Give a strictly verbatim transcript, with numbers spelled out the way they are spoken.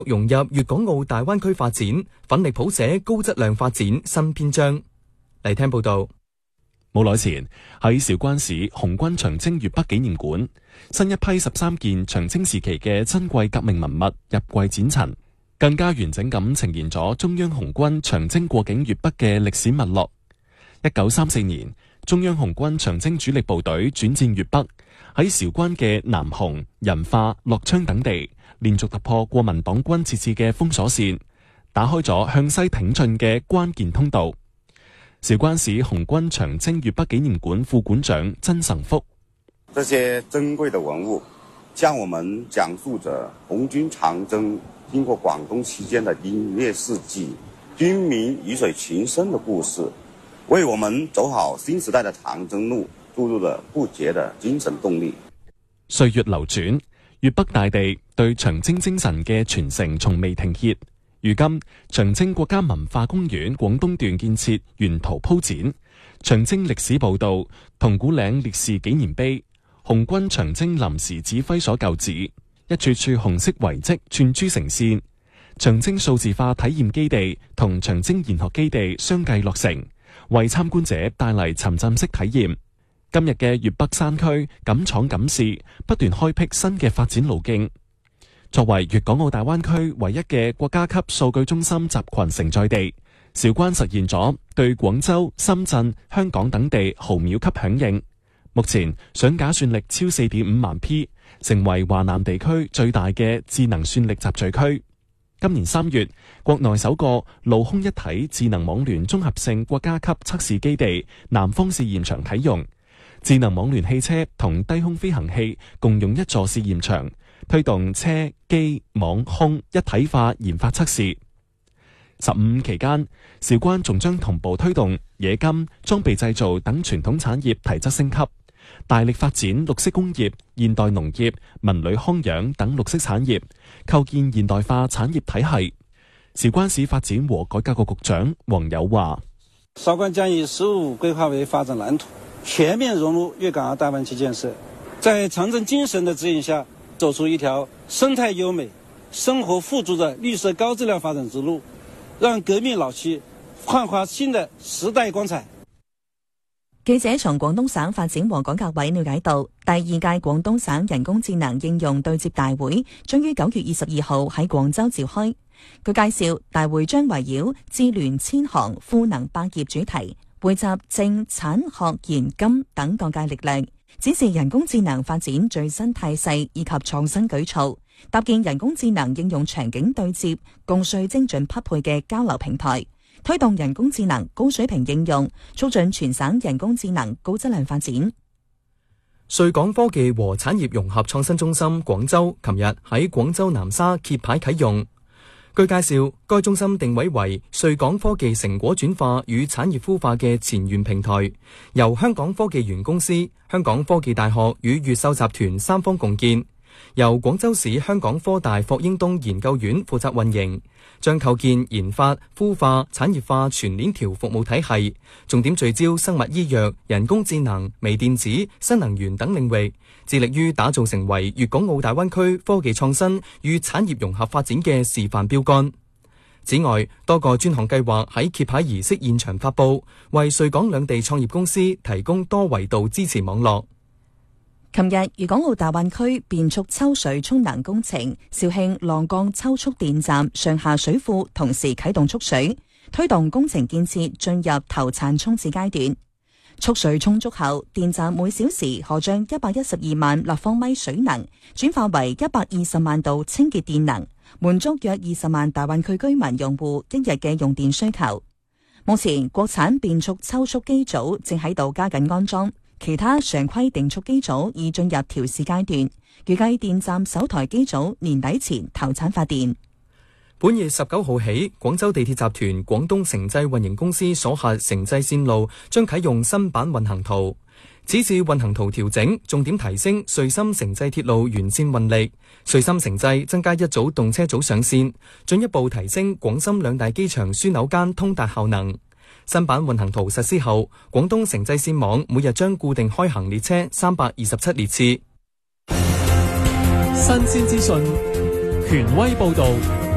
融入粵港澳大灣區發展，奮力譜寫高質量發展新篇章。嚟聽報道。 冇耐前喺韶關市紅軍長征粵北紀念館，新一批十三件長征時期嘅珍貴革命文物入櫃展陳，更加完整咁呈現咗中央紅軍長征過境粵北嘅歷史脈絡。一九三四年，中央紅軍長征主力部隊轉戰粵北，喺韶關嘅南雄、仁化、樂昌等地，連續突破國民黨軍設置嘅封鎖線，打開咗向西挺進嘅關鍵通道。韶關市紅軍長征粵北紀念館副館長曾成福： 這些珍貴的文物，向我們講述着紅軍長征經過廣東期間的英烈事跡、軍民魚水情深的故事，為我們走好新時代的長征路注入了不竭的精神動力。 歲月流轉，粵北大地對長征精神嘅傳承從未停歇。如今，長征國家文化公園廣東段建設沿途鋪展，長征歷史報道、銅鼓嶺烈士紀念碑、紅軍長征臨時指揮所舊址，一處處紅色遺跡串珠成線。長征數字化體驗基地同長征研學基地相繼落成，為參觀者帶嚟沉浸式體驗。今日嘅粵北山區敢闖敢試，不斷開闢新嘅發展路徑。作為粵港澳大灣區唯一嘅國家級數據中心集群承載地，韶關實現咗對廣州、深圳、香港等地毫秒級響應。目前上架算力超 四點五萬 P， 成為華南地區最大嘅智能算力集聚區。今年三月，國內首個陸空一體智能網聯綜合性國家級測試基地南方試驗場啟用，智能網聯汽車同低空飛行器共用一座試驗場，推動車機網空一體化研發測試。十五期間，韶關仲將同步推動冶金、裝備製造等傳統產業提質升級，大力發展綠色工業、現代農業、文旅康養等綠色產業，構建現代化產業體系。韶關市發展和改革局局長黃友話： 韶關將以十五規劃為發展藍圖，全面融入粵港澳大灣區建設，在長征精神的指引下，走出一條生態優美、生活富足的綠色高質量發展之路，讓革命老區煥發新的時代光彩。 記者從廣東省發展和改革委了解到，第二屆廣東省人工智能應用對接大會將於九月二十二號喺廣州召開。佢介紹，大會將圍繞智聯千行、賦能百業主題，匯集政、產、學、研、金等各界力量，展示人工智能發展最新態勢以及創新舉措，搭建人工智能應用場景對接、共稅精準匹配嘅交流平台，推動人工智能高水平應用，促進全省人工智能高質量發展。 穗港科技和產業融合創新中心廣州琴日喺廣州南沙揭牌啟用。據介紹，該中心定位為穗港科技成果轉化與產業孵化嘅前沿平台，由香港科技園公司、香港科技大學與越秀集團三方共建，由廣州市香港科大霍英東研究院負責運營，將構建研發、孵化、產業化全鏈條服務體系，重點聚焦生物醫藥、人工智能、微電子、新能源等領域，致力於打造成為粵港澳大灣區科技創新與產業融合發展嘅示範標杆。此外，多個專項計劃喺揭牌儀式現場發佈，為穗港兩地創業公司提供多維度支持網絡。 琴日，粵港澳大灣區變速抽水蓄能工程肇慶浪江抽蓄電站上下水庫同時啟動蓄水，推動工程建設進入投產衝刺階段。蓄水充足後，電站每小時可將一百一十二萬立方米水能轉化為一百二十萬度清潔電能，滿足約二十萬大灣區居民用戶一日嘅用電需求。目前，國產變速抽蓄機組正喺度加緊安裝。其他常規定速機組已進入調試階段，預計電站首台機組年底前投產發電。 本月十九號起，廣州地鐵集團廣東城際運營公司所轄城際線路將啟用新版運行圖。此次運行圖調整，重點提升穗深城際鐵路沿線運力，穗深城際增加一組動車組上線，進一步提升廣深兩大機場樞紐間通達效能。新版運行圖實施後，廣東城際線網每日將固定開行列車三百二十七列次。 新鮮資訊，權威報導。